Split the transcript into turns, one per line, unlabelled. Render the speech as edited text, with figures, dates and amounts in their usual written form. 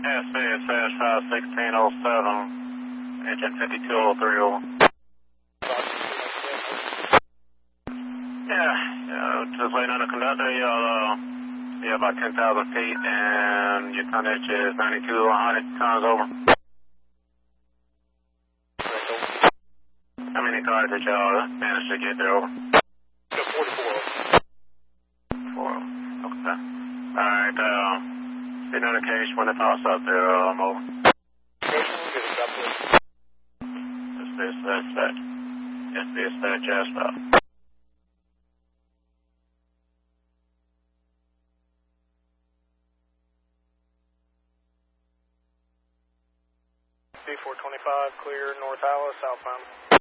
SBSS 51607, engine 5203 over. Yeah, just waiting on the conductor. You're about 10,000 feet, and your tonnage is 9,200 tons over. How many cars did y'all manage to get there over?
44.
4. Okay. Alright, be notification when the power's up there, over. SBSS, Jasper.
B425, clear North Alice, southbound.